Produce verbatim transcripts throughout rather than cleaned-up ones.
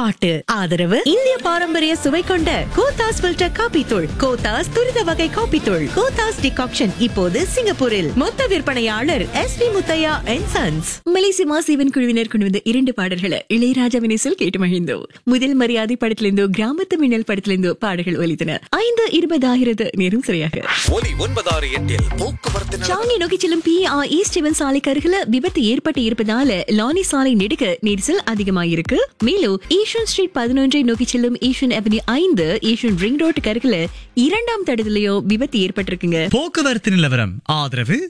பாட்டு. ஆதரவு இந்திய பாரம்பரிய சுவை கொண்ட கோத்தாஸ் ஃபில்டர் காபி தூள், கோத்தாஸ் துரித வகை காபி தூள், கோத்தாஸ் டிகாக்ஷன் இப்போது சிங்கப்பூரில். மொத்த விற்பனையாளர் S B Muthiah and sons. Malaysia சீவன் குழுவினர் கொண்டு வந்த இரண்டு பாடல்களை இளையராஜா வினிசில் கேட்டு மகிழ்ந்தோம். முதல் மரியாதை படத்திலிருந்தோ கிராமத்து மின்னல் படத்திலிருந்தோ பாடல்கள் ஒலித்தன. ஐந்து இருபதாயிரத்து நேரம் சரியாக ஒலி ஒன்பதாறு எட்டில் போக்குவரத்து சாங்கி நோக்கி செல்லும் பி ஆர் ஈஸ்ட் செவன் சாலைக்கு அருகில விபத்து ஏற்பட்டு இருப்பதால லானி சாலை நெடுக்க நெரிசல் அதிகமாயிருக்கு. மேலும் ஈஷன் ஸ்ட்ரீட் பதினொன்றை நோக்கி செல்லும் ஈஷன் அவென்யூ ஐந்து ஈஷன் ரிங் ரோட்டுக்கு அருகில இரண்டாம் தடத்திலேயோ விபத்து ஏற்பட்டிருக்குங்க. போக்குவரத்து நிலவரம் ஆதரவு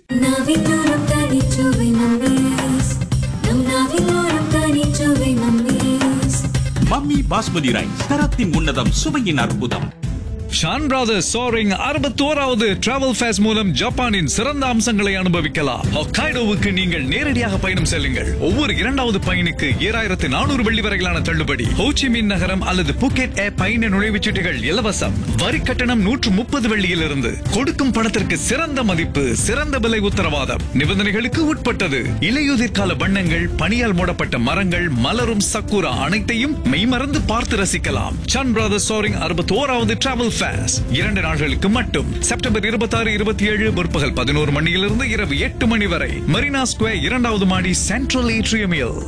மம்மி பாஸ்மதி ரைஸ், தரத்தின் உன்னதம், சுவையின் அற்புதம். Shawn brothers soaring அறுபத்தோராவது travel face மூலம் ஜப்பானின் சிறந்த அம்சங்களை அனுபவிக்கலாம். ஹொக்காய்டோவுக்கு நீங்கள் நேரடியாக பயணம் செல்லுங்கள். ஒவ்வொரு இரண்டாவது பயணிக்கு ஏழாயிரத்து நானூறு வெள்ளி வரையிலான தள்ளுபடி. ஹோச்சிமின் நகரம் அல்லது புக்கெட் ஏ பயண நுழைவுச்சீட்டுகள் இலவசம். வரி கட்டணம் நூற்று முப்பது வெள்ளியிலிருந்து. கொடுக்கும் பணத்திற்கு சிறந்த மதிப்பு, சிறந்த விலை உத்தரவாதம். நிபந்தனைகளுக்கு உட்பட்டது. இலையுதிர்கால வண்ணங்கள், பனியால் மூடப்பட்ட மரங்கள், மலரும் சக்குரா அனைத்தையும் மெய்மறந்து பார்த்து ரசிக்கலாம். ஷான் பிரதர்ஸ் சோரிங் அறுபத்தோராவது டிராவல் இரண்டு நாட்களுக்கு மட்டும். செப்டம்பர் இருபத்தி ஆறு இருபத்தி ஏழு முற்பகல் பதினோரு மணியிலிருந்து இரவு எட்டு மணி வரை மரீனா ஸ்கொயர் இரண்டாவது மாடி சென்ட்ரல் ஏட்ரியமில்.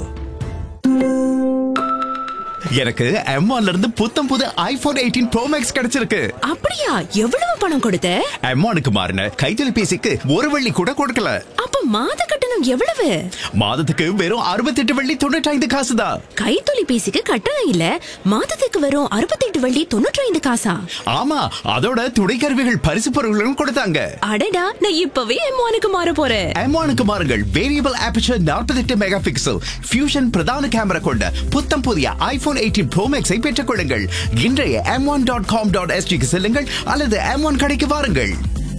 எனக்கு எம் ஒன்ல இருந்து புத்தம் புது ஐபோன் எயிட்டீன் ப்ரோ மேக்ஸ் கிடைச்சிருக்கு. அப்படியா? எவ்வளவு பணம் கொடுத்த? எம் ஒன்னுக்கு மாறின கைத்தொலைபேசிக்கு ஒரு வெள்ளி கூட கொடுக்கல. அப்ப மாத கட்டணம் எவ்வளவு? மாதத்துக்கு வெறும் அறுபத்தி எட்டு வெள்ளி தொண்ணூற்றி ஐந்து காசு தான். கைத்தொலைபேசிக்கு கட்டணம் இல்ல, மாதத்துக்கு வெறும் அறுபத்தி எட்டு வெள்ளி தொண்ணூற்றி ஐந்து காசா? ஆமா, அதோட துணை கருவிகள் பரிசு பொருட்களும் கொடுத்தாங்க. அடடா, நான் இப்பவே எம் ஒன்னுக்கு மாற போறேன். எம் ஒன்னுக்கு மாறுங்கள். வேரியபிள் ஆபர்ச்சர் நாற்பத்தி எட்டு மெகா பிக்சல் ஃபியூஷன் பிரதான கேமரா கொண்ட புத்தம் புதிய ஐபோன் எயிட்டீன் ப்ரோ மேக்ஸை பெற்றுக் கொள்ளுங்கள். இன்றைய M one dot com dot எஸ்டிக்கு செல்லுங்கள் அல்லது எம் ஒன் கடைக்கு வாருங்கள்.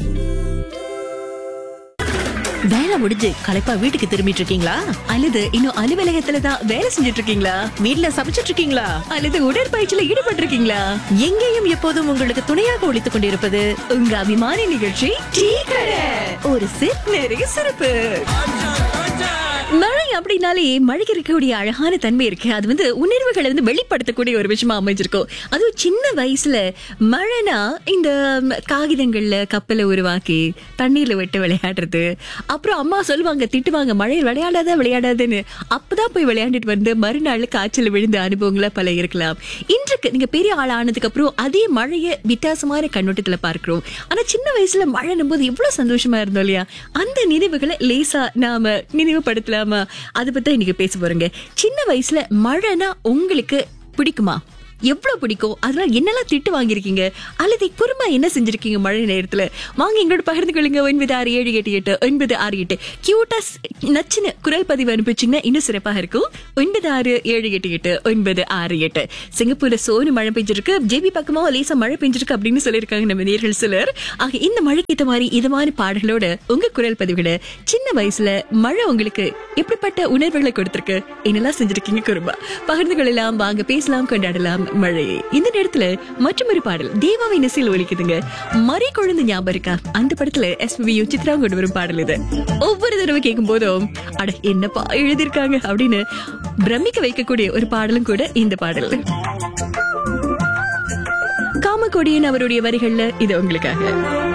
வேலை முடிஞ்சு களைப்பா வீட்டுக்கு திரும்பிட்டு இருக்கீங்களா? அல்லது இன்னும் அலுவலகத்துல தான் வேலை செஞ்சுட்டு இருக்கீங்களா? வீட்டுல சமைச்சிட்டு இருக்கீங்களா? அல்லது உடற்பயிற்சியில ஈடுபட்டு இருக்கீங்களா? எங்கேயும் எப்போதும் உங்களுக்கு துணையாக ஒழித்துக் கொண்டிருப்பது உங்க அபிமான நிகழ்ச்சி டீ கடை. ஒரு சிப் நிறைய சிறப்பு. மழை அப்படின்னாலே மழைக்கு இருக்கக்கூடிய அழகான தன்மை இருக்கு. அது வந்து உணர்வுகளை வந்து வெளிப்படுத்தக்கூடிய ஒரு விஷயமா அமைஞ்சிருக்கும். அதுவும் சின்ன வயசுல மழைனா இந்த காகிதங்கள்ல கப்பலை உருவாக்கி தண்ணீர்ல விட்டு விளையாடுறது. அப்புறம் அம்மா சொல்லுவாங்க, திட்டுவாங்க, மழையில் விளையாடாத விளையாடாதுன்னு. அப்பதான் போய் விளையாண்டுட்டு வந்து மறுநாள் காய்ச்சல் விழுந்த அனுபவங்களா பல இருக்கலாம். இன்றைக்கு நீங்க பெரிய ஆள் ஆனதுக்கு அப்புறம் அதே மழைய வித்தியாசமான கண்ணோட்டத்துல பார்க்கிறோம். ஆனா சின்ன வயசுல மழை போது எவ்வளவு சந்தோஷமா இருந்தோம் இல்லையா? அந்த நினைவுகளை லேசா நாம நினைவுபடுத்தலாம். அதை பத்தி இன்னைக்கு பேச போறேங்க. சின்ன வயசுல மழைனா உங்களுக்கு பிடிக்குமா? எவ்வளவு பிடிக்கும்? அதனால என்னெல்லாம் திட்டு வாங்கிருக்கீங்க அல்லது குறும்பா என்ன செஞ்சிருக்கீங்க மழை நேரத்துல? வாங்க எங்களோட பகிர்ந்து கொள்ளுங்க. ஒன்பது ஆறு ஏழு எட்டு எட்டு ஒன்பது ஆறு எட்டு கியூட்டா நச்சுன்னு குரல் பதிவு அனுப்பிச்சிங்கன்னா இன்னும் சிறப்பாக இருக்கும். ஒன்பது ஆறு ஏழு எட்டு எட்டு ஒன்பது ஆறு எட்டு. சிங்கப்பூர்ல சோனு மழை பெஞ்சிருக்கு, ஜேபி பக்கமா லேசா மழை பெஞ்சிருக்கு அப்படின்னு சொல்லியிருக்காங்க நம்ம நேர்கள் சிலர். ஆக இந்த மழைக்கு ஏற்ற மாதிரி இதமான பாடல்களோட உங்க குரல் பதிவுகளை சின்ன வயசுல மழை உங்களுக்கு எப்படிப்பட்ட உணர்வுகளை கொடுத்திருக்கு, என்னெல்லாம் செஞ்சிருக்கீங்க குறும்பா பகிர்ந்து கொள்ளலாம். வாங்க பேசலாம், கொண்டாடலாம் மழை. இந்த நேரத்துல மற்றொரு பாடல் தேவாவின் இசையில் ஒலிக்குதுங்க. மறை குழந்தை ஞாபகம் இருக்கா? அந்த படத்துல எஸ்பிபி சித்ரா கொண்டு வரும் பாடல் இது. ஒவ்வொரு தடவை கேட்கும் போதும் அட என்னப்பா எழுதியிருக்காங்க அப்படின்னு பிரமிக்க வைக்கக்கூடிய ஒரு பாடலும் கூட இந்த பாடல். காமக்கொடியன் அவருடைய வரிகள்ல இது உங்களுக்காக.